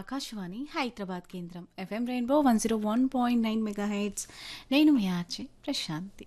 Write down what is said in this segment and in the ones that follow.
ఆకాశవాణి హైదరాబాద్ కేంద్రం FM rainbow 101.9 megahertz. నేను మీ RJ Prashanti.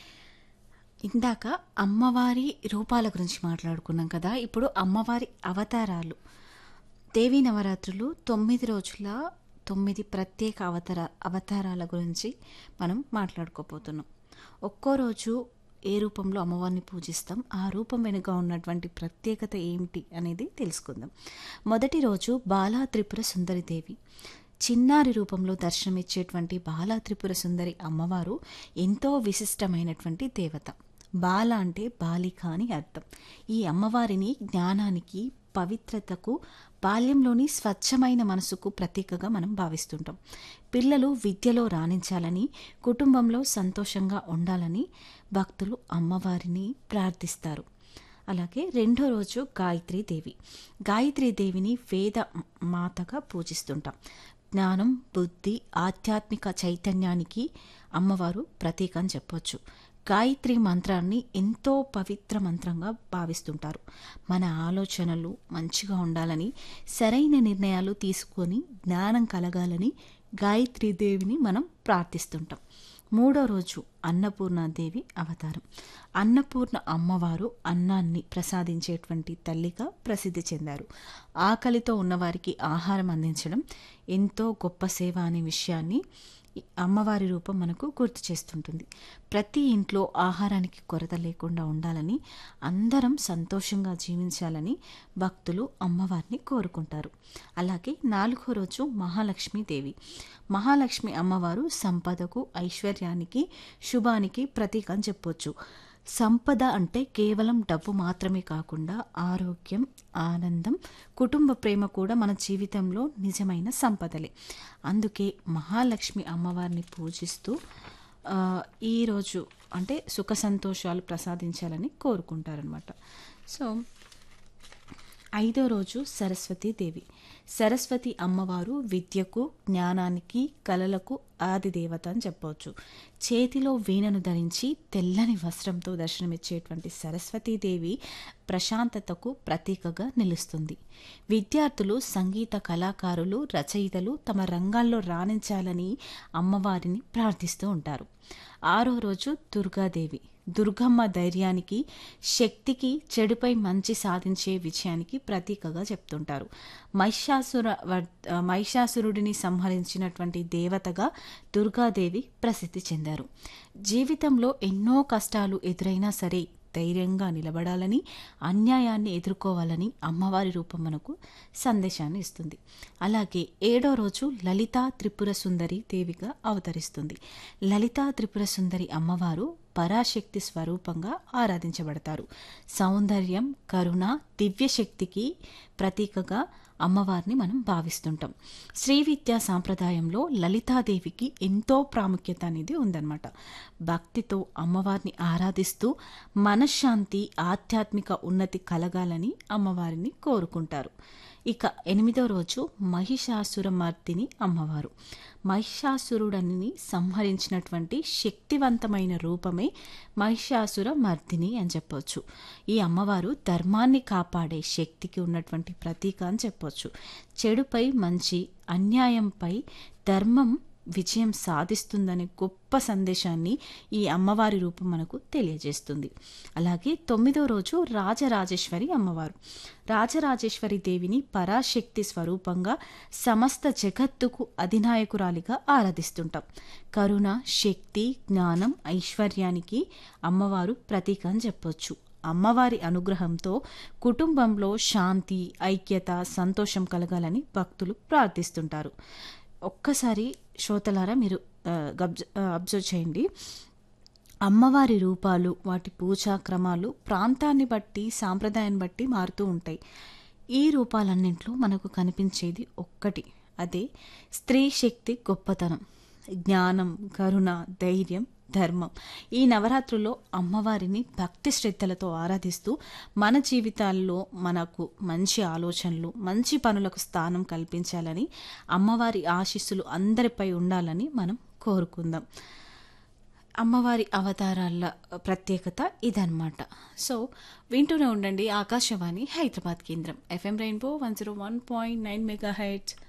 ఇందాక అమ్మవారి రూపాల గురించి మాట్లాడుకున్నాం కదా, ఇప్పుడు అమ్మవారి అవతారాలు. దేవీ నవరాత్రులు 9 రోజుల 9 ప్రత్యేక అవతారాల గురించి మనం మాట్లాడుకోబోతున్నాం. ఒక్కో రోజు ఏ రూపంలో అమ్మవారిని పూజిస్తాం, ఆ రూపం వెనుక ఉన్నటువంటి ప్రత్యేకత ఏమిటి అనేది తెలుసుకుందాం. మొదటి రోజు బాలా త్రిపుర సుందరి దేవి. చిన్నారి రూపంలో దర్శనమిచ్చేటువంటి బాలా త్రిపుర సుందరి అమ్మవారు ఎంతో విశిష్టమైనటువంటి దేవత. బాల అంటే బాలిక అని అర్థం. ఈ అమ్మవారిని జ్ఞానానికి, పవిత్రతకు, బాల్యంలోని స్వచ్ఛమైన మనసుకు ప్రతీకగా మనం భావిస్తుంటాం. పిల్లలు విద్యలో రాణించాలని, కుటుంబంలో సంతోషంగా ఉండాలని భక్తులు అమ్మవారిని ప్రార్థిస్తారు. అలాగే రెండో రోజు గాయత్రీదేవి. గాయత్రీదేవిని వేద మాతగా పూజిస్తుంటాం. జ్ఞానం, బుద్ధి, ఆధ్యాత్మిక చైతన్యానికి అమ్మవారు ప్రతీక అని చెప్పొచ్చు. గాయత్రి మంత్రాన్ని ఎంతో పవిత్ర మంత్రంగా భావిస్తుంటారు. మన ఆలోచనలు మంచిగా ఉండాలని, సరైన నిర్ణయాలు తీసుకొని జ్ఞానం కలగాలని గాయత్రీదేవిని మనం ప్రార్థిస్తుంటాం. మూడో రోజు అన్నపూర్ణాదేవి అవతారం. అన్నపూర్ణ అమ్మవారు అన్నాన్ని ప్రసాదించేటువంటి తల్లిగా ప్రసిద్ధి చెందారు. ఆకలితో ఉన్నవారికి ఆహారం అందించడం ఎంతో గొప్ప సేవ అనే విషయాన్ని అమ్మవారి రూపం మనకు గుర్తు చేస్తుంటుంది. ప్రతి ఇంట్లో ఆహారానికి కొరత లేకుండా ఉండాలని, అందరం సంతోషంగా జీవించాలని భక్తులు అమ్మవారిని కోరుకుంటారు. అలాగే నాలుగో రోజు మహాలక్ష్మీదేవి. మహాలక్ష్మి అమ్మవారు సంపదకు, ఐశ్వర్యానికి, శుభానికి ప్రతీక అని చెప్పొచ్చు. సంపద అంటే కేవలం డబ్బు మాత్రమే కాకుండా ఆరోగ్యం, ఆనందం, కుటుంబ ప్రేమ కూడా మన జీవితంలో నిజమైన సంపదలే. అందుకే మహాలక్ష్మి అమ్మవారిని పూజిస్తూ ఈరోజు అంటే సుఖ సంతోషాలు ప్రసాదించాలని కోరుకుంటారనమాట. సో ఐదో రోజు సరస్వతీదేవి. సరస్వతి అమ్మవారు విద్యకు, జ్ఞానానికి, కళలకు ఆది దేవత అని చెప్పవచ్చు. చేతిలో వీణను ధరించి తెల్లని వస్త్రంతో దర్శనమిచ్చేటువంటి సరస్వతీదేవి ప్రశాంతతకు ప్రతీకగా నిలుస్తుంది. విద్యార్థులు, సంగీత కళాకారులు, రచయితలు తమ రంగాల్లో రాణించాలని అమ్మవారిని ప్రార్థిస్తూ ఉంటారు. ఆరో రోజు దుర్గాదేవి. దుర్గమ్మ ధైర్యానికి, శక్తికి, చెడుపై మంచి సాధించే విజయానికి ప్రతీకగా చెప్తుంటారు. మహిషాసురుడిని సంహరించినటువంటి దేవతగా దుర్గాదేవి ప్రసిద్ధి చెందారు. జీవితంలో ఎన్నో కష్టాలు ఎదురైనా సరే ధైర్యంగా నిలబడాలని, అన్యాయాన్ని ఎదుర్కోవాలని అమ్మవారి రూపం మనకు సందేశాన్ని ఇస్తుంది. అలాగే ఏడో రోజు లలితా త్రిపుర సుందరి దేవిగా అవతరిస్తుంది. లలితా త్రిపుర సుందరి అమ్మవారు పరాశక్తి స్వరూపంగా ఆరాధించబడతారు. సౌందర్యం, కరుణ, దివ్యశక్తికి ప్రతీకగా అమ్మవారిని మనం భావిస్తుంటాం. శ్రీ విద్యా సాంప్రదాయంలో లలితాదేవికి ఎంతో ప్రాముఖ్యత అనేది ఉందన్నమాట. భక్తితో అమ్మవారిని ఆరాధిస్తూ మనశ్శాంతి, ఆధ్యాత్మిక ఉన్నతి కలగాలని అమ్మవారిని కోరుకుంటారు. ఇక ఎనిమిదో రోజు మహిషాసురమర్దిని అమ్మవారు. మహిషాసురుడిని సంహరించినటువంటి శక్తివంతమైన రూపమే మహిషాసుర మర్దిని అని చెప్పొచ్చు. ఈ అమ్మవారు ధర్మాన్ని కాపాడే శక్తికి ఉన్నటువంటి ప్రతీక అని చెప్పొచ్చు. చెడుపై మంచి, అన్యాయంపై ధర్మం విజయం సాధిస్తుందనే గొప్ప సందేశాన్ని ఈ అమ్మవారి రూపం మనకు తెలియజేస్తుంది. అలాగే తొమ్మిదో రోజు రాజరాజేశ్వరి అమ్మవారు. రాజరాజేశ్వరి దేవిని పరాశక్తి స్వరూపంగా సమస్త జగత్తుకు అధినాయకురాలిగా ఆరాధిస్తుంటాం. కరుణ, శక్తి, జ్ఞానం, ఐశ్వర్యానికి అమ్మవారు ప్రతీక అని చెప్పొచ్చు. అమ్మవారి అనుగ్రహంతో కుటుంబంలో శాంతి, ఐక్యత, సంతోషం కలగాలని భక్తులు ప్రార్థిస్తుంటారు. ఒక్కసారి శ్రోతలారా మీరు అబ్జర్వ్ చేయండి. అమ్మవారి రూపాలు, వాటి పూజా క్రమాలు ప్రాంతాన్ని బట్టి, సాంప్రదాయాన్ని బట్టి మారుతూ ఉంటాయి. ఈ రూపాలన్నింటిలో మనకు కనిపించేది ఒక్కటి, అదే స్త్రీ శక్తి గొప్పతనం, జ్ఞానం, కరుణ, ధైర్యం, ధర్మం. ఈ నవరాత్రుల్లో అమ్మవారిని భక్తి శ్రద్ధలతో ఆరాధిస్తూ మన జీవితాల్లో మనకు మంచి ఆలోచనలు, మంచి పనులకు స్థానం కల్పించాలని, అమ్మవారి ఆశీస్సులు అందరిపై ఉండాలని మనం కోరుకుందాం. అమ్మవారి అవతారాల ప్రత్యేకత ఇదన్నమాట. సో వింటూనే ఉండండి ఆకాశవాణి హైదరాబాద్ కేంద్రం ఎఫ్ఎం రెయిన్బో 101.9 మెగాహెర్ట్జ్.